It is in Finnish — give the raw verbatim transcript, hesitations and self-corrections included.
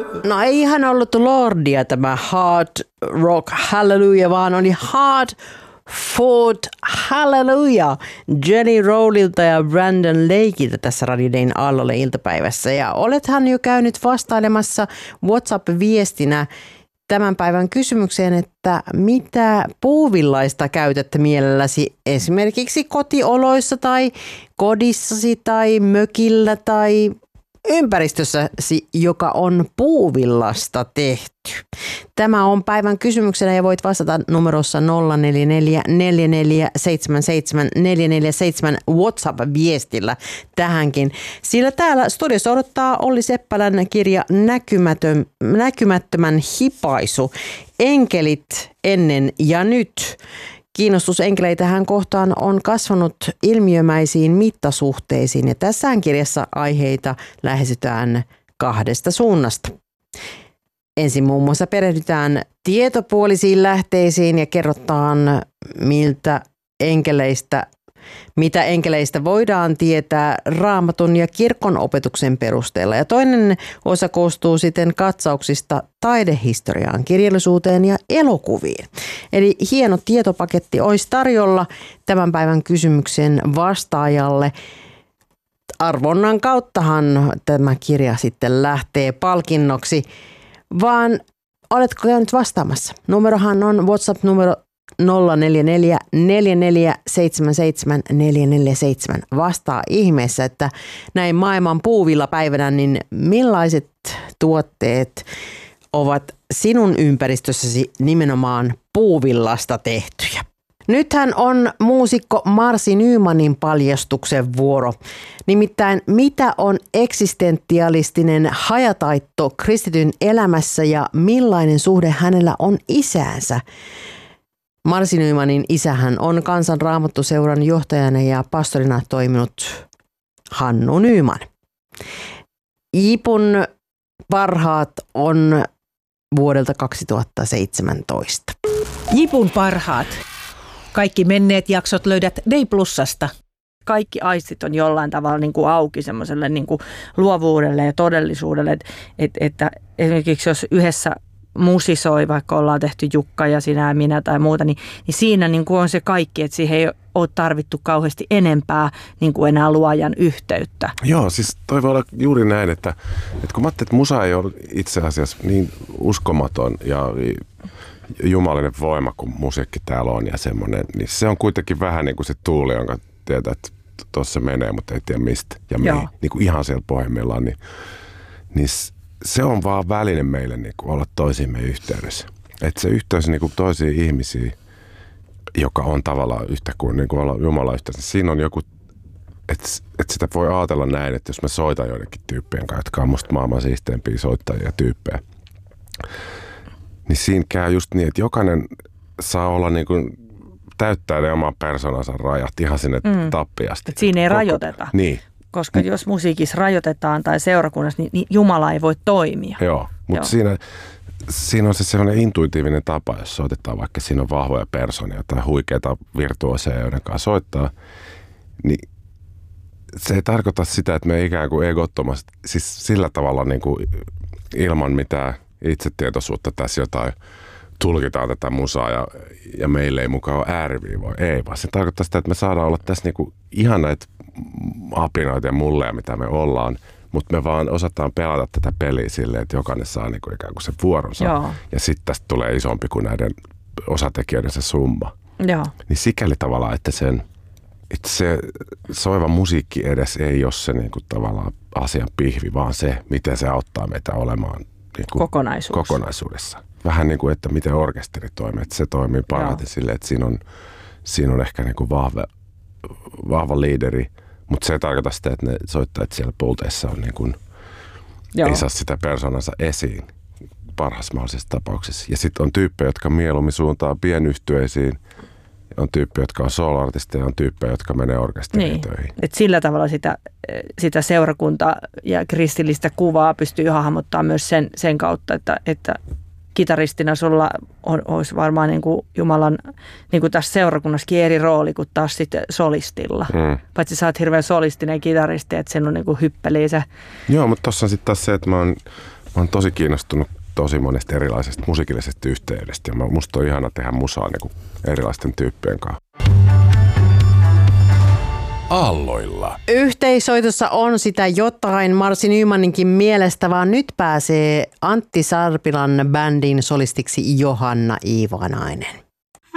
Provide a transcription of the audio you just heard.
No ei ihan ollut Lordia tämä Hard Rock Hallelujah, vaan oli Hard Fought Hallelujah Jenny Rowlilta ja Brandon Lakeilta tässä Radio Dayn Aallolle iltapäivässä. Ja olethan jo käynyt vastailemassa WhatsApp-viestinä tämän päivän kysymykseen, että mitä puuvillaista käytätte mielelläsi esimerkiksi kotioloissa tai kodissasi tai mökillä tai ympäristössäsi, joka on puuvillasta tehty. Tämä on päivän kysymyksenä ja voit vastata numerossa nolla neljä neljä neljä neljä seitsemän seitsemän neljä neljä seitsemän WhatsApp-viestillä tähänkin. Sillä täällä studiossa odottaa Olli Seppälän kirja Näkymätön, Näkymättömän hipaisu. Enkelit ennen ja nyt. Kiinnostus enkeleitähän kohtaan on kasvanut ilmiömäisiin mittasuhteisiin ja tässä kirjassa aiheita lähestytään kahdesta suunnasta. Ensin muun muassa perehdytään tietopuolisiin lähteisiin ja kerrotaan, miltä enkeleistä, mitä enkeleistä voidaan tietää Raamatun ja kirkon opetuksen perusteella. Ja toinen osa koostuu sitten katsauksista taidehistoriaan, kirjallisuuteen ja elokuviin. Eli hieno tietopaketti olisi tarjolla tämän päivän kysymyksen vastaajalle. Arvonnan kauttahan tämä kirja sitten lähtee palkinnoksi. Vaan oletko käynyt vastaamassa? Numerohan on WhatsApp-numero nolla neljä neljä neljä neljä seitsemän seitsemän neljä neljä seitsemän. Vastaa ihmeessä, että näin maailman puuvillapäivänä, niin millaiset tuotteet ovat sinun ympäristössäsi nimenomaan puuvillasta tehtyjä? Nythän on muusikko Marci Nymanin paljastuksen vuoro. Nimittäin mitä on eksistentialistinen hajataitto kristityn elämässä ja millainen suhde hänellä on isäänsä? Marci Nymanin isähän on Kansan Raamattuseuran johtajana ja pastorina toiminut Hannu Nyman. Jipun parhaat on vuodelta kaksituhattaseitsemäntoista. Jipun parhaat. Kaikki menneet jaksot löydät Day Plusasta. Kaikki aistit on jollain tavalla niin kuin auki semmoiselle niin kuin luovuudelle ja todellisuudelle, että, että, että esimerkiksi jos yhdessä musisoi, vaikka ollaan tehty Jukka ja sinä ja minä tai muuta, niin, niin siinä niin kuin on se kaikki, että siihen ei ole tarvittu kauheasti enempää niin kuin enää luojan yhteyttä. Joo, siis toi voi olla juuri näin, että, että kun mä ajattelin, että musa ei ole itse asiassa niin uskomaton ja jumalinen voima, kun musiikki täällä on ja semmoinen, niin se on kuitenkin vähän niin kuin se tuuli, jonka tietää, että tuossa menee, mutta ei tiedä mistä ja mihin, niin kuin ihan siellä pohjimmillaan, niin, niin se on vaan väline meille niin kuin olla toisiimme yhteydessä. Että se yhteys niin kuin toisiin ihmisiin, joka on tavallaan yhtä kuin, niin kuin olla Jumalan yhteydessä, siinä on joku, että, että sitä voi ajatella näin, että jos mä soitan joidenkin tyyppien kanssa, jotka on musta maailman siisteimpiä soittajia tyyppejä, niin siinä käy just niin, että jokainen saa olla niin kuin täyttää ne oman persoonansa rajat ihan sinne mm. tappiasti. Et siinä ei Koko, rajoiteta. Niin. Koska mm. jos musiikissa rajoitetaan tai seurakunnassa, niin, niin Jumala ei voi toimia. Joo, mutta siinä, siinä on se sellainen intuitiivinen tapa, jos soitetaan vaikka siinä on vahvoja persoonia tai huikeita virtuoseja, joiden kanssa soittaa, niin se ei tarkoita sitä, että me ikään kuin egottomasti, siis sillä tavalla niin kuin ilman mitään itsetietoisuutta tässä jotain tulkitaan tätä musaa ja, ja meille ei mukaan ole ääriviivoja. Ei, vaan se tarkoittaa sitä, että me saadaan olla tässä niinku ihan näitä apinoita ja mulleja, mitä me ollaan, mutta me vaan osataan pelata tätä peliä silleen, että jokainen saa niinku ikään kuin sen vuoronsa. Joo. Ja sitten tästä tulee isompi kuin näiden osatekijöiden se summa. Joo. Niin sikäli tavallaan, että sen että se soiva musiikki edes ei ole se niinku tavallaan asian pihvi, vaan se, miten se auttaa meitä olemaan niinku Kokonaisuus. kokonaisuudessa. Vähän niin kuin, että miten orkesteri toimii. Että se toimii parhaiten silleen, että siinä on, siinä on ehkä niin kuin vahva, vahva liideri, mutta se ei tarkoita sitä, että ne soittajat siellä pulteissa on niin kuin, ei saa sitä persoonansa esiin parhaassa mahdollisessa tapauksessa. Ja sitten on tyyppejä, jotka mieluummin suuntaa pienyhtyeisiin, on tyyppejä, jotka on solo-artisteja, ja on tyyppejä, jotka menee orkesteriin niin. töihin. Et sillä tavalla sitä, sitä seurakunta- ja kristillistä kuvaa pystyy hahmottamaan myös sen, sen kautta, että, että kitaristina sulla on, olisi varmaan niin kuin Jumalan, niin kuin tässä seurakunnassakin eri rooli kuin taas sitten solistilla. Mm. Paitsi sä oot hirveän solistinen kitaristi, että sen on niin kuin hyppeliä se. Joo, mutta tossa on sitten taas se, että mä oon oon tosi kiinnostunut tosi monesta erilaisesta musiikillisesta yhteydestä ja musta on ihana tehdä musaa niin kuin erilaisten tyyppien kanssa. Aalloilla. Yhteissoitossa on sitä jotain Marsi Nymaninkin mielestä, vaan nyt pääsee Antti Sarpilan bändin solistiksi Johanna Iivanainen.